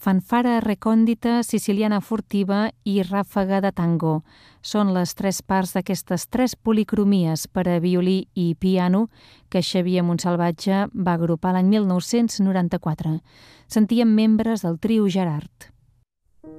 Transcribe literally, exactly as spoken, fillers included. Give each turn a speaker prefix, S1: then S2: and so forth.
S1: Fanfara recòndita, siciliana furtiva i ràfaga de tango. Són les tres parts d'aquestes tres policromies per a violí i piano que Xavier Montsalvatge va agrupar l'any mil nou-cents noranta-quatre. Sentíem membres del trio Gerard.